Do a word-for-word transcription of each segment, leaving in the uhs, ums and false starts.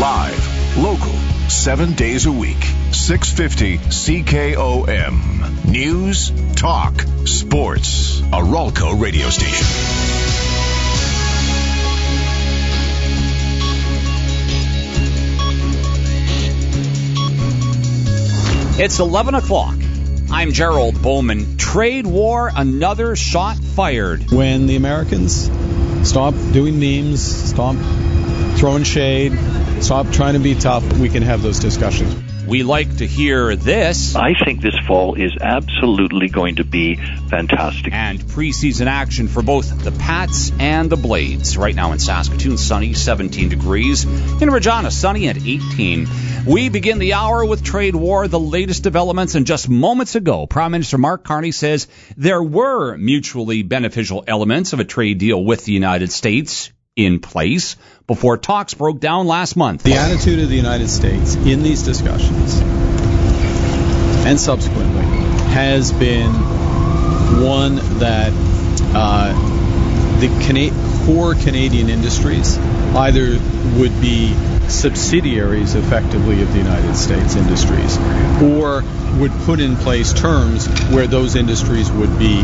Live, local, seven days a week. six fifty C K O M. News, talk, sports. A Ralco radio station. It's eleven o'clock. I'm Gerald Bowman. Trade war, another shot fired. When the Americans stop doing memes, stop throwing shade, stop trying to be tough, we can have those discussions. We like to hear this. I think this fall is absolutely going to be fantastic. And preseason action for both the Pats and the Blades. Right now in Saskatoon, sunny, seventeen degrees. In Regina, sunny at eighteen. We begin the hour with trade war, the latest developments, and just moments ago, Prime Minister Mark Carney says there were mutually beneficial elements of a trade deal with the United States in place before talks broke down last month. The attitude of the United States in these discussions and subsequently has been one that uh, the Cana- core Canadian industries either would be subsidiaries effectively of the United States industries or would put in place terms where those industries would be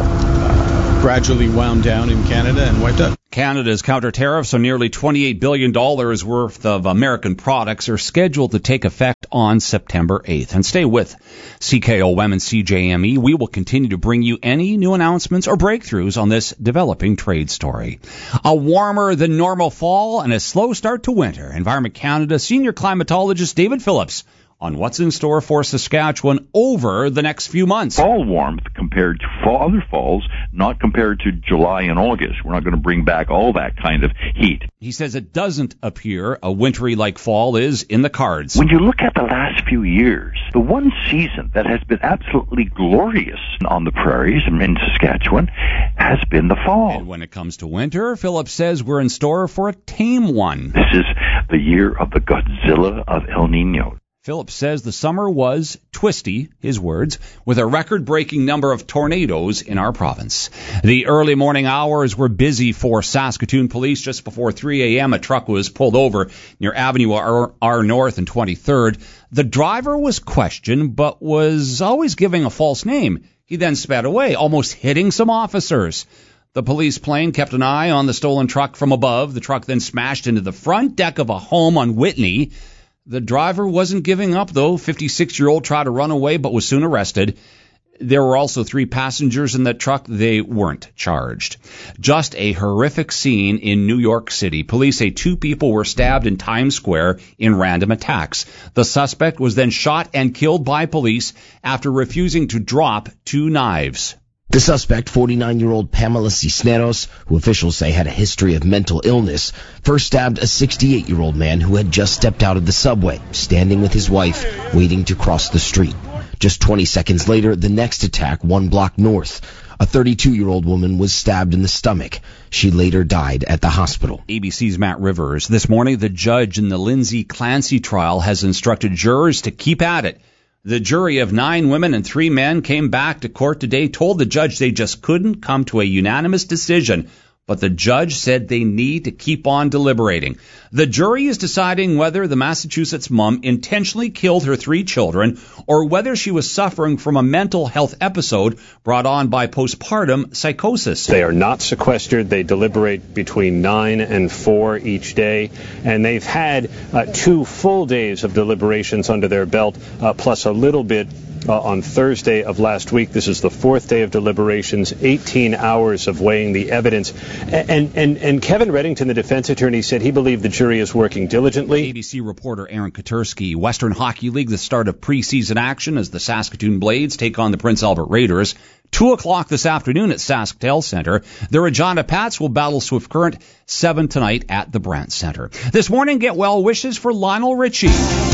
uh, gradually wound down in Canada and wiped out. Canada's counter tariffs on nearly twenty-eight billion dollars worth of American products are scheduled to take effect on September eighth. And stay with C K O M and C J M E. We will continue to bring you any new announcements or breakthroughs on this developing trade story. A warmer than normal fall and a slow start to winter. Environment Canada senior climatologist David Phillips on what's in store for Saskatchewan over the next few months. Fall warmth compared to fall, other falls, not compared to July and August. We're not going to bring back all that kind of heat. He says it doesn't appear a wintry-like fall is in the cards. When you look at the last few years, the one season that has been absolutely glorious on the prairies and in Saskatchewan has been the fall. And when it comes to winter, Phillips says we're in store for a tame one. This is the year of the Godzilla of El Nino. Phillips says the summer was twisty, his words, with a record-breaking number of tornadoes in our province. The early morning hours were busy for Saskatoon police. Just before three a.m., a truck was pulled over near Avenue R, R North and twenty-third. The driver was questioned, but was always giving a false name. He then sped away, almost hitting some officers. The police plane kept an eye on the stolen truck from above. The truck then smashed into the front deck of a home on Whitney. The driver wasn't giving up, though. fifty-six-year-old tried to run away but was soon arrested. There were also three passengers in that truck. They weren't charged. Just a horrific scene in New York City. Police say two people were stabbed in Times Square in random attacks. The suspect was then shot and killed by police after refusing to drop two knives. The suspect, forty-nine-year-old Pamela Cisneros, who officials say had a history of mental illness, first stabbed a sixty-eight-year-old man who had just stepped out of the subway, standing with his wife, waiting to cross the street. Just twenty seconds later, the next attack, one block north. A thirty-two-year-old woman was stabbed in the stomach. She later died at the hospital. A B C's Matt Rivers. This morning, the judge in the Lindsay Clancy trial has instructed jurors to keep at it. The jury of nine women and three men came back to court today, told the judge they just couldn't come to a unanimous decision, but the judge said they need to keep on deliberating. The jury is deciding whether the Massachusetts mom intentionally killed her three children or whether she was suffering from a mental health episode brought on by postpartum psychosis. They are not sequestered. They deliberate between nine and four each day, and they've had uh, two full days of deliberations under their belt, uh, plus a little bit Uh, on Thursday of last week. This is the fourth day of deliberations, eighteen hours of weighing the evidence. And, and, and Kevin Reddington, the defense attorney, said he believed the jury is working diligently. A B C reporter Aaron Katersky. Western Hockey League, the start of preseason action as the Saskatoon Blades take on the Prince Albert Raiders. Two o'clock this afternoon at SaskTel Center. The Regina Pats will battle Swift Current, seven tonight at the Brandt Center. This morning, get well wishes for Lionel Richie.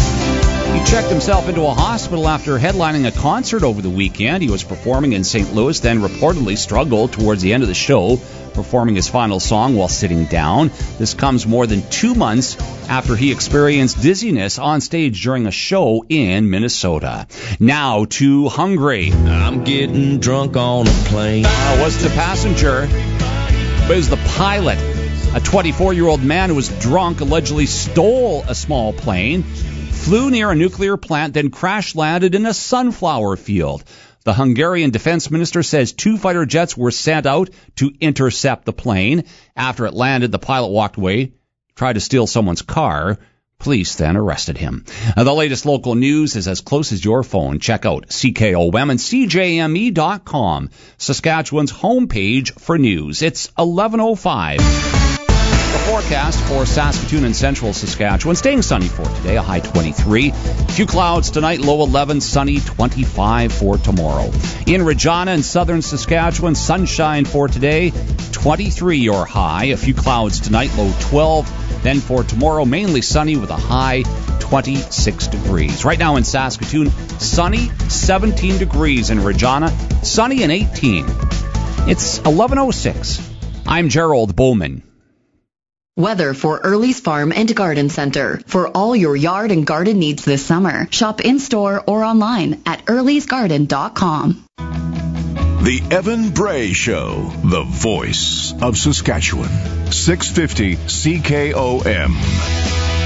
He checked himself into a hospital after headlining a concert over the weekend. He was performing in Saint Louis, then reportedly struggled towards the end of the show, performing his final song while sitting down. This comes more than two months after he experienced dizziness on stage during a show in Minnesota. Now to Hungary. I'm getting drunk on a plane. Uh, was the passenger, but it was the pilot A twenty-four-year-old man who was drunk allegedly stole a small plane, flew near a nuclear plant, then crash-landed in a sunflower field. The Hungarian defense minister says two fighter jets were sent out to intercept the plane. After it landed, the pilot walked away, tried to steal someone's car. Police then arrested him. Now, the latest local news is as close as your phone. Check out C K O M and C J M E dot com, Saskatchewan's homepage for news. It's eleven oh five. The forecast for Saskatoon and central Saskatchewan, staying sunny for today, a high twenty-three. A few clouds tonight, low eleven, sunny twenty-five for tomorrow. In Regina and southern Saskatchewan, sunshine for today, twenty-three your high. A few clouds tonight, low twelve. Then for tomorrow, mainly sunny with a high twenty-six degrees. Right now in Saskatoon, sunny, seventeen degrees. In Regina, sunny and eighteen. It's eleven oh six. I'm Gerald Bowman. Weather for Early's Farm and Garden Center. For all your yard and garden needs this summer, shop in-store or online at earlys garden dot com. The Evan Bray Show, the voice of Saskatchewan. six fifty C K O M.